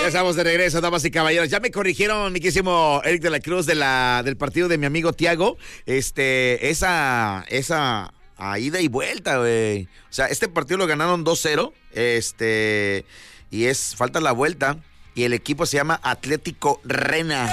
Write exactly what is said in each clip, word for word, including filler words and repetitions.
Ya estamos de regreso, damas y caballeros. Ya me corrigieron, mi querísimo Eric de la Cruz, de la, del partido de mi amigo Tiago. Este, esa, esa a ida y vuelta, güey. O sea, este partido lo ganaron dos cero. Este, y es, falta la vuelta. Y el equipo se llama Atlético Rena.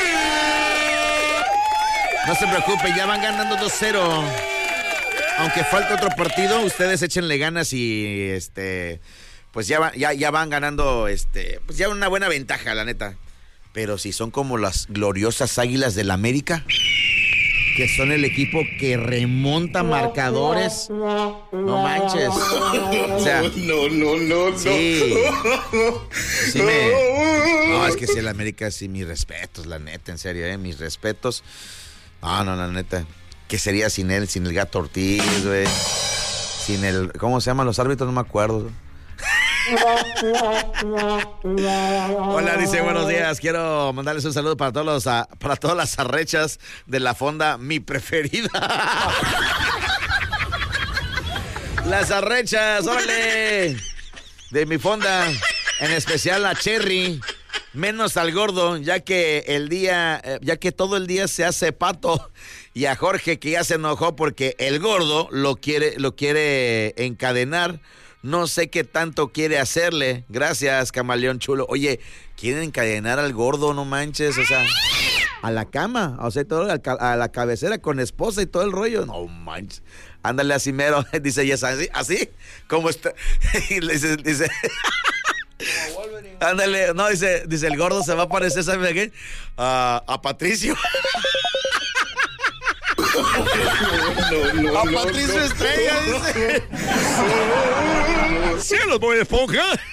No se preocupe, ya van ganando dos cero. Aunque falta otro partido, ustedes échenle ganas y este... pues ya, va, ya, ya van ganando, este, pues ya una buena ventaja, la neta. Pero si son como las gloriosas Águilas del América, que son el equipo que remonta marcadores, no manches. O sea, no, no, no, no. Sí, sí me, no, es que si el América, sí, mis respetos, la neta, en serio, eh, mis respetos. No, no, la neta. ¿Qué sería sin él, sin el Gato Ortiz, güey? Sin el, ¿cómo se llaman los árbitros? No me acuerdo. Hola, dice, buenos días. Quiero mandarles un saludo para todos los, para todas las arrechas de la fonda, mi preferida. Las arrechas, órale, de mi fonda, en especial a Cherry, menos al gordo, ya que el día, ya que todo el día se hace pato, y a Jorge, que ya se enojó porque el gordo lo quiere, lo quiere encadenar. No sé qué tanto quiere hacerle. Gracias, camaleón chulo. Oye, ¿quieren encadenar al gordo? No manches, o sea, a la cama, o sea, todo a la cabecera con esposa y todo el rollo. No manches. Ándale así mero, dice Yes, así, así, como está. Y le dice, dice ándale, no, dice, dice, el gordo se va a parecer, ¿sabe qué? Uh, a Patricio. No, no, a no, Patricio no, Estrella, no, dice. Cielos, Bob Esponja.